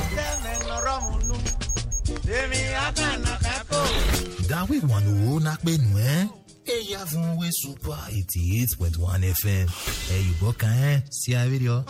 Dawe wanu na pe nu Eya fun we super 88.1 FM. You go kan si a video.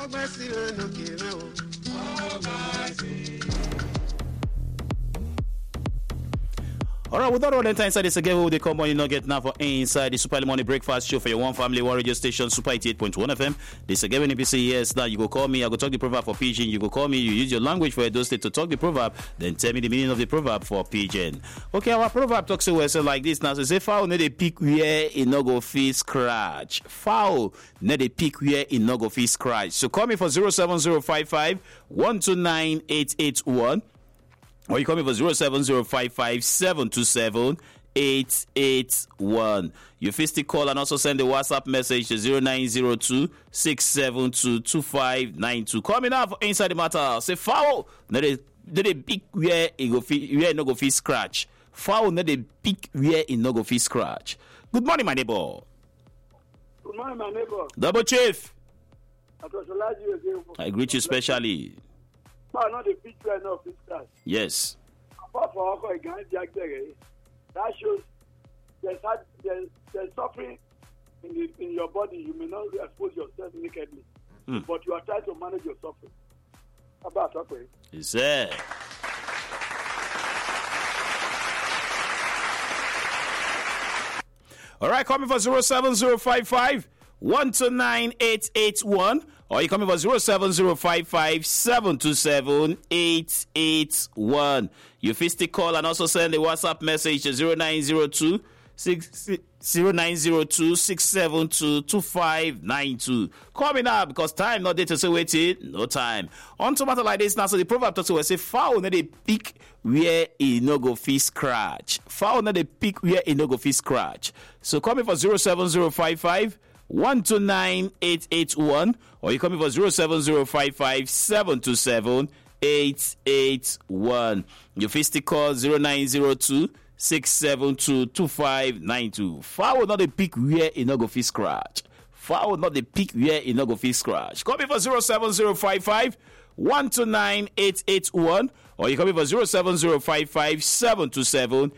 All right, without all that time inside this again, they come on, you know, get now for inside the Super Morning Breakfast Show for your one family one radio station, Super 88.1 FM. This again, when you say yes, now you go call me, I go talk the proverb for Pidgin. You go call me, you use your language for Edo State to talk the proverb, then tell me the meaning of the proverb for Pidgin. Okay, our proverb talks to us like this now. So say, foul, need a pick where it no go fit scratch. Foul, need a pick where it no go fit scratch. So call me for 07055 129 881. Or you call me for 07055 727 881. You still call and also send a WhatsApp message to 0902 672 2592. Call me now for Inside the Matter. Say foul. Not a big where it go fit, where no go fit scratch. Foul not a big where it no go fit scratch. Good morning, my neighbor. Good morning, my neighbor. Double Chief. I greet you specially. Not the picture of this class. Yes. Apart from that shows there's suffering in your body. You may not expose yourself nakedly, but you are trying to manage your suffering. How about that? Is there? All right, call me for 07055 129 881. Or you come in for 07055 727 881. You still call and also send a WhatsApp message to 0902 672 2592. Call me now because time not there to say waiting, no time. On to matter like this now, so the proverb talks about say foul not a pick where it no go fit scratch. Foul not a pick where it no go fit scratch. So call me for 07055 129 881. Or you come in for 07055 727 881. You still call 0902 672 2592. Foul not the pick where it no go fit scratch. Foul not the pick where it no go fit scratch. Call me for 07055 129 881. Or you come in for 07055 727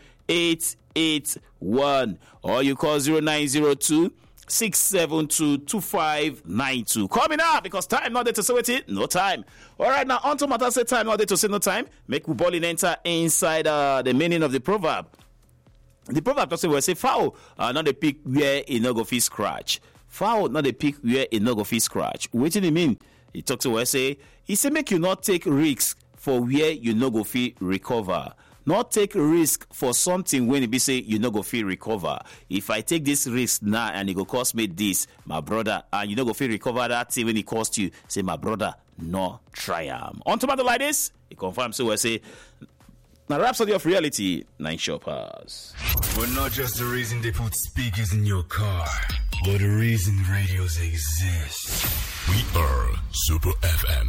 881. Or you call 0902 672 2592. Call me now because time not there to say it. No time. All right, now on to matter say time not there to say no time. Make we ball in enter inside the meaning of the proverb. The proverb talks about say foul not the pick where it no go fit scratch. Foul not the pick where it no go fit scratch. What do you mean? He talks about say make you not take risks for where you no go fit recover. Not take risk for something when it be say you no go feel recover. If I take this risk now and it go cost me this, my brother, and you no go feel recover that thing when it cost you, say my brother, no triumph. On to matter like this, it confirms so I say now Rhapsody of Reality, 9 Shoppers. We're not just the reason they put speakers in your car, but the reason radios exist. We are Super FM.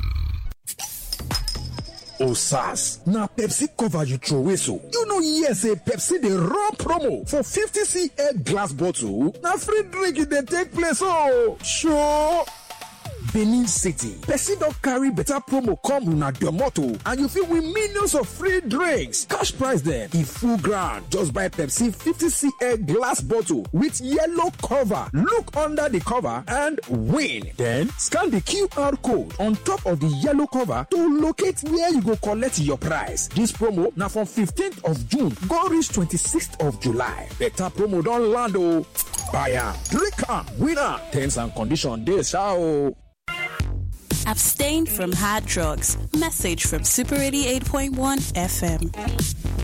Osas, na Pepsi cover you throw away so. You know yes a Pepsi the raw promo for 50cl glass bottle. Na free drink it they take place oh. Sure. Benin City. Pepsi don't carry better promo come una your motto and you feel win millions of free drinks. Cash prize them in full ground. Just buy Pepsi 50cl glass bottle with yellow cover. Look under the cover and win. Then scan the QR code on top of the yellow cover to locate where you go collect your prize. This promo now from 15th of June go reach 26th of July. Better promo don't land oh. Buy am, drink am, win am. Terms and conditions dey sha. Abstain from hard drugs. Message from Super 88.1 FM.